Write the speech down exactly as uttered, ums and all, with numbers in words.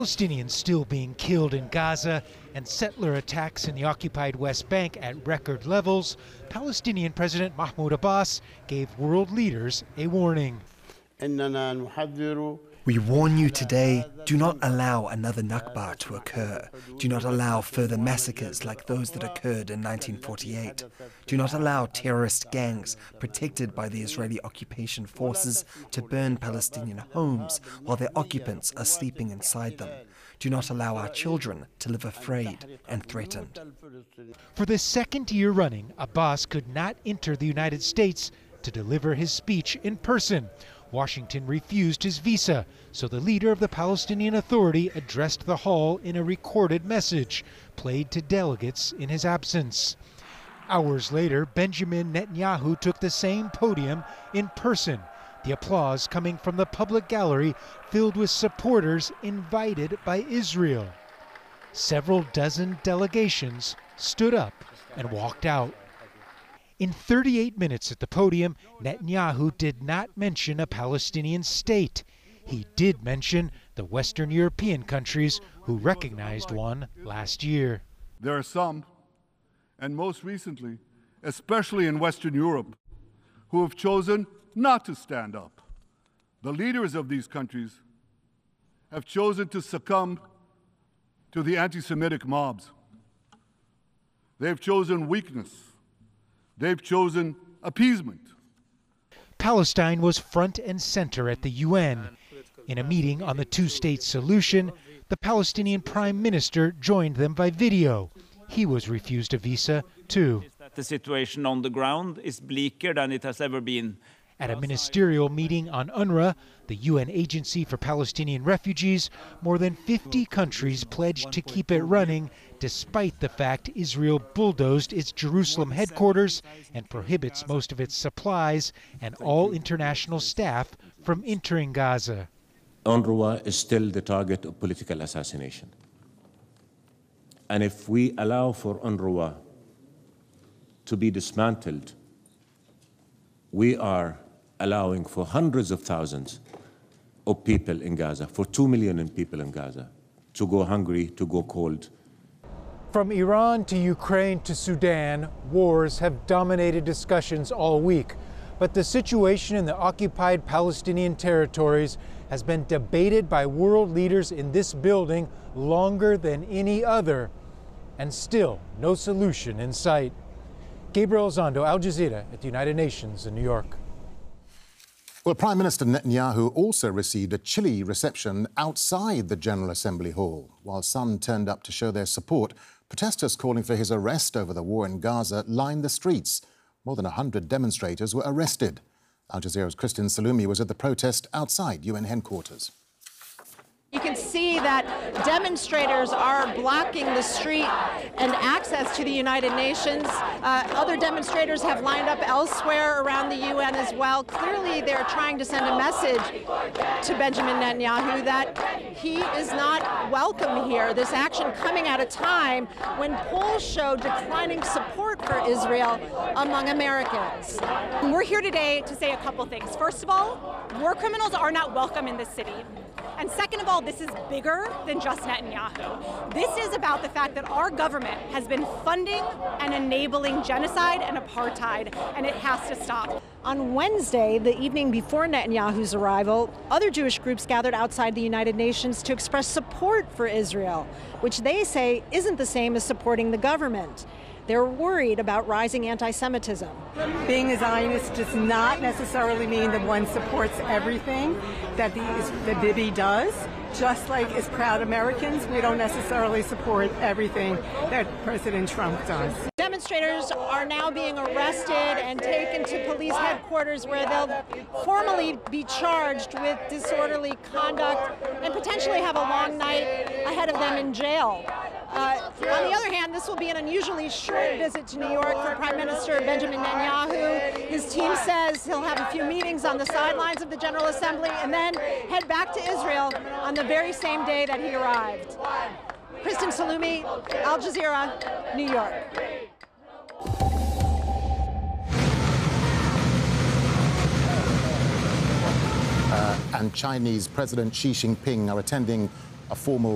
Palestinians still being killed in Gaza and settler attacks in the occupied West Bank at record levels, Palestinian President Mahmoud Abbas gave world leaders a warning. We warn you today, do not allow another Nakba to occur. Do not allow further massacres like those that occurred in nineteen forty-eight. Do not allow terrorist gangs protected by the Israeli occupation forces to burn Palestinian homes while their occupants are sleeping inside them. Do not allow our children to live afraid and threatened. For the second year running, Abbas could not enter the United States to deliver his speech in person. Washington refused his visa, so the leader of the Palestinian Authority addressed the hall in a recorded message, played to delegates in his absence. Hours later, Benjamin Netanyahu took the same podium in person, the applause coming from the public gallery filled with supporters invited by Israel. Several dozen delegations stood up and walked out. In thirty-eight minutes at the podium, Netanyahu did not mention a Palestinian state. He did mention the Western European countries who recognized one last year. There are some, and most recently, especially in Western Europe, who have chosen not to stand up. The leaders of these countries have chosen to succumb to the anti-Semitic mobs. They've chosen weakness. They've chosen appeasement. Palestine was front and center at the U N. In a meeting on the two-state solution, the Palestinian Prime Minister joined them by video. He was refused a visa, too. The situation on the ground is bleaker than it has ever been. At a ministerial meeting on UNRWA, the U N Agency for Palestinian Refugees, more than fifty countries pledged to keep it running, despite the fact Israel bulldozed its Jerusalem headquarters and prohibits most of its supplies and all international staff from entering Gaza. UNRWA is still the target of political assassination. And if we allow for UNRWA to be dismantled, we are allowing for hundreds of thousands of people in Gaza, for two million people in Gaza, to go hungry, to go cold. From Iran to Ukraine to Sudan, wars have dominated discussions all week. But the situation in the occupied Palestinian territories has been debated by world leaders in this building longer than any other, and still no solution in sight. Gabriel Zondo, Al Jazeera at the United Nations in New York. Well, Prime Minister Netanyahu also received a chilly reception outside the General Assembly Hall. While some turned up to show their support, protesters calling for his arrest over the war in Gaza lined the streets. More than one hundred demonstrators were arrested. Al Jazeera's Kristin Salumi was at the protest outside U N headquarters. You can see that demonstrators are blocking the street and access to the United Nations. Uh, other demonstrators have lined up elsewhere around the U N as well. Clearly, they're trying to send a message to Benjamin Netanyahu that he is not welcome here. This action coming at a time when polls show declining support for Israel among Americans. We're here today to say a couple things. First of all, war criminals are not welcome in this city. And second of all, this is bigger than just Netanyahu. This is about the fact that our government has been funding and enabling genocide and apartheid, and it has to stop. On Wednesday, the evening before Netanyahu's arrival, other Jewish groups gathered outside the United Nations to express support for Israel, which they say isn't the same as supporting the government. They're worried about rising anti-Semitism. Being a Zionist does not necessarily mean that one supports everything that, the, that Bibi does. Just like as proud Americans, we don't necessarily support everything that President Trump does. Demonstrators are now being arrested and taken to police headquarters where they'll formally be charged with disorderly conduct and potentially have a long night ahead of them in jail. Uh, on the other hand, this will be an unusually short visit to New York for Prime Minister Benjamin Netanyahu. His team says he'll have a few meetings on the sidelines of the General Assembly and then head back to Israel on the very same day that he arrived. Kristin Salumi, Al Jazeera, New York. Uh, and Chinese President Xi Jinping are attending a formal